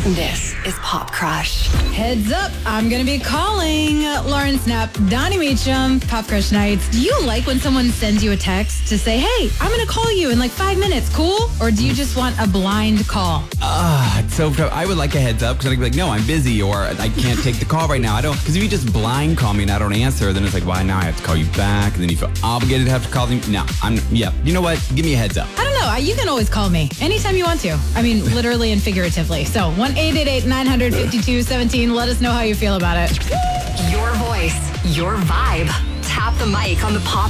This is Pop Crush. Heads up, I'm going to be calling Lauren Snap, Donnie Meacham, Pop Crush Nights. Do you like when someone sends you a text to say, hey, I'm going to call you in like 5 minutes, cool? Or do you just want a blind call? It's so tough. I would like a heads up because I'd be like, no, I'm busy or I can't take the call right now. I don't, because if you just blind call me and I don't answer, then it's like, why now I have to call you back? And then you feel obligated to have to call me. No, you know what? Give me a heads up. I don't know. You can always call me anytime you want to. I mean, literally and figuratively. So 1-888-900-5217. Let us know how you feel about it. Your voice, your vibe. Tap the mic on the Pop